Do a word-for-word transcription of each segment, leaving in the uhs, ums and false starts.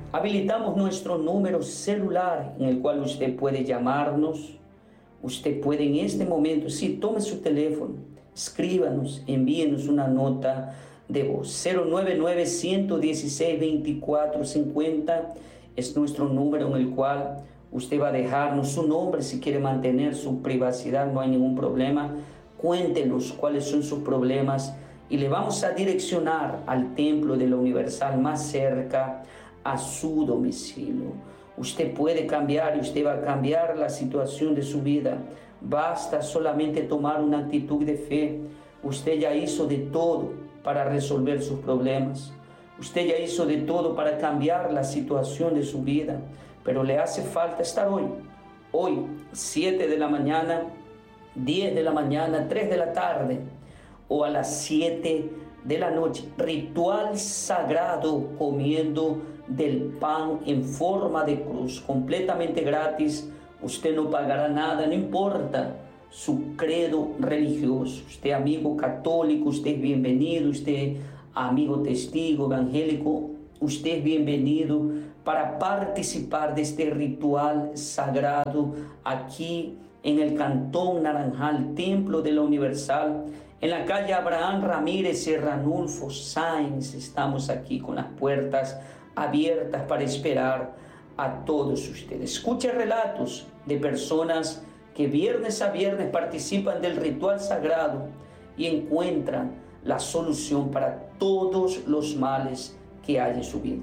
Habilitamos nuestro número celular en el cual usted puede llamarnos. Usted puede en este momento, si sí, tome su teléfono, escríbanos, envíenos una nota de voz. cero nueve nueve, uno uno seis, veinticuatro cincuenta es nuestro número en el cual usted va a dejarnos su nombre. Si quiere mantener su privacidad, no hay ningún problema. Cuéntenos cuáles son sus problemas y le vamos a direccionar al templo de la Universal más cerca a su domicilio. Usted puede cambiar y usted va a cambiar la situación de su vida. Basta solamente tomar una actitud de fe. Usted ya hizo de todo para resolver sus problemas. Usted ya hizo de todo para cambiar la situación de su vida, pero le hace falta estar hoy. Hoy, siete de la mañana, diez de la mañana, tres de la tarde o a las siete de la noche. Ritual sagrado comiendo del pan en forma de cruz, completamente gratis. Usted no pagará nada, no importa su credo religioso. Usted amigo católico, usted es bienvenido. Usted amigo testigo evangélico, usted es bienvenido para participar de este ritual sagrado aquí en el Cantón Naranjal, Templo de la Universal, en la calle Abraham Ramírez y Ranulfo Sáenz. Estamos aquí con las puertas abiertas para esperar a todos ustedes. Escuche relatos de personas que viernes a viernes participan del ritual sagrado y encuentran la solución para todos los males que hay en su vida.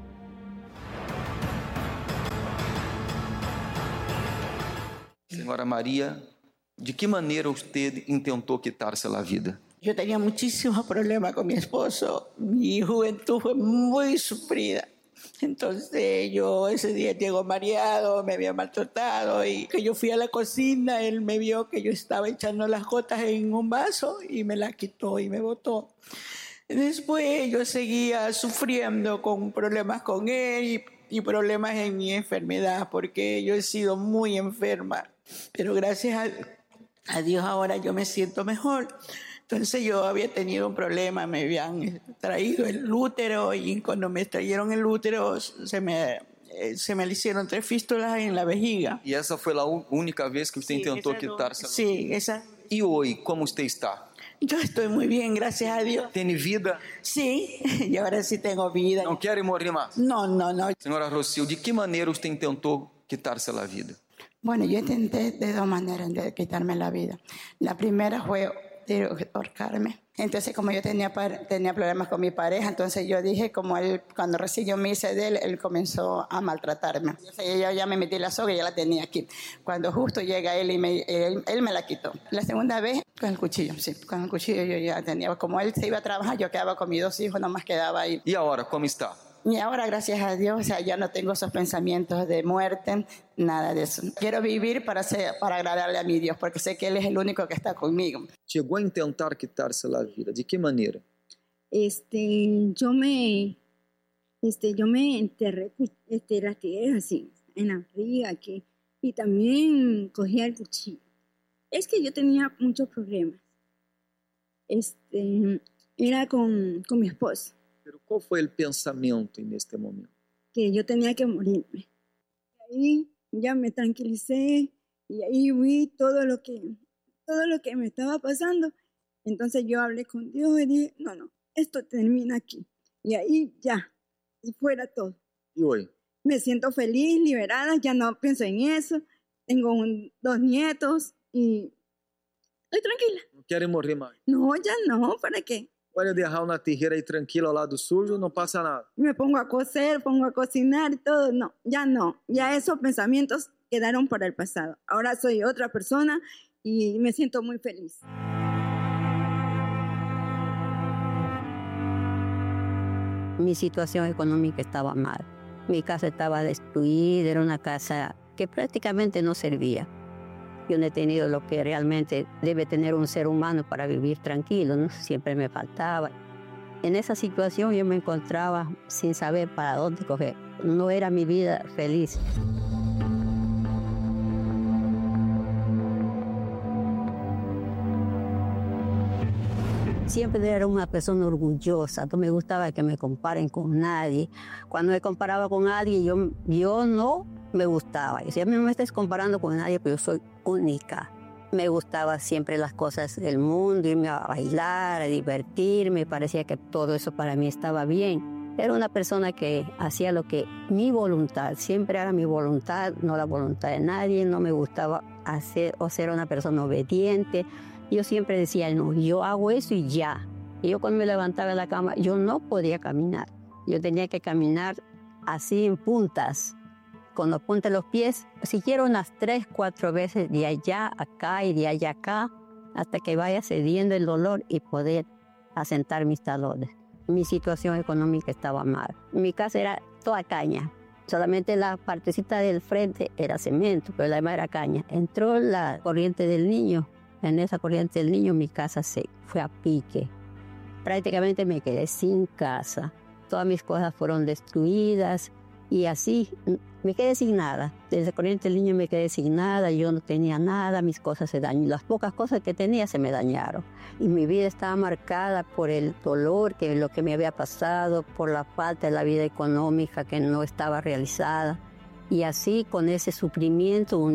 Senhora María, ¿de qué manera usted intentó quitarse la vida? Yo tenía muchísimos problemas con mi esposo. Mi juventud fue muy sufrida. Entonces yo ese día llegó mareado, me había maltratado y que yo fui a la cocina, él me vio que yo estaba echando las gotas en un vaso y me las quitó y me botó. Después yo seguía sufriendo con problemas con él y, y problemas en mi enfermedad porque yo he sido muy enferma. Pero gracias a, a Dios ahora yo me siento mejor. Entonces yo había tenido un problema, me habían traído el útero y cuando me trajeron el útero se me, se me le hicieron tres fístulas en la vejiga. ¿Y esa fue la única vez que usted sí, intentó quitarse? Sí, esa. ¿Y hoy cómo usted está? Yo estoy muy bien, gracias a Dios. ¿Tiene vida? Sí, y ahora sí tengo vida. ¿No quiere morir más? No, no, no. Señora Rocío, ¿de qué manera usted intentó quitarse la vida? Bueno, yo intenté de dos maneras de quitarme la vida. La primera fue de ahorcarme. Entonces, como yo tenía, tenía problemas con mi pareja, entonces yo dije, como él, cuando recién yo me hice de él, él comenzó a maltratarme. Entonces, yo ya me metí la soga y ya la tenía aquí. Cuando justo llega él y me, él, él me la quitó. La segunda vez, con el cuchillo, sí, con el cuchillo yo ya tenía. Como él se iba a trabajar, yo quedaba con mis dos hijos, nomás quedaba ahí. ¿Y ahora cómo está? Y ahora, gracias a Dios, o sea, ya no tengo esos pensamientos de muerte, nada de eso. Quiero vivir para, ser, para agradarle a mi Dios, porque sé que Él es el único que está conmigo. ¿Llegó a intentar quitarse la vida? ¿De qué manera? Este, yo me, este, yo me enterré este, las tijeras así, en la barriga aquí, y también cogía el cuchillo. Es que yo tenía muchos problemas. Este, era con, con mi esposo. Pero ¿cuál fue el pensamiento en este momento? Que yo tenía que morirme. Ahí ya me tranquilicé y ahí vi todo lo que, todo lo que me estaba pasando. Entonces yo hablé con Dios y dije, no, no, esto termina aquí. Y ahí ya, fuera todo. ¿Y hoy? Me siento feliz, liberada, ya no pienso en eso. Tengo un, dos nietos y estoy tranquila. ¿No quiere morir más? No, ya no, ¿para qué? Puede dejar una tijera ahí tranquila al lado suyo, no pasa nada. Me pongo a coser, pongo a cocinar y todo. No, ya no. Ya esos pensamientos quedaron para el pasado. Ahora soy otra persona y me siento muy feliz. Mi situación económica estaba mal. Mi casa estaba destruida, era una casa que prácticamente no servía. Yo no he tenido lo que realmente debe tener un ser humano para vivir tranquilo, ¿no? Siempre me faltaba. En esa situación yo me encontraba sin saber para dónde coger. No era mi vida feliz. Siempre era una persona orgullosa, no me gustaba que me comparen con nadie. Cuando me comparaba con alguien, yo, yo no me gustaba. Y si a mí no me estés comparando con nadie, pero yo soy única. Me gustaba siempre las cosas del mundo, irme a bailar, a divertirme, parecía que todo eso para mí estaba bien. Era una persona que hacía lo que mi voluntad, siempre era mi voluntad, no la voluntad de nadie, no me gustaba hacer o ser una persona obediente. Yo siempre decía, no, yo hago eso y ya. Y yo cuando me levantaba de la cama, yo no podía caminar. Yo tenía que caminar así en puntas, con los puntas de los pies, siquiera unas tres, cuatro veces de allá acá y de allá acá, hasta que vaya cediendo el dolor y poder asentar mis talones. Mi situación económica estaba mal. Mi casa era toda caña. Solamente la partecita del frente era cemento, pero la demás era caña. Entró la corriente del Niño. En esa corriente del Niño mi casa se fue a pique. Prácticamente me quedé sin casa. Todas mis cosas fueron destruidas y así me quedé sin nada. Desde la corriente del Niño me quedé sin nada, yo no tenía nada, mis cosas se dañaron. Las pocas cosas que tenía se me dañaron. Y mi vida estaba marcada por el dolor, que lo que me había pasado, por la falta de la vida económica que no estaba realizada. Y así con ese sufrimiento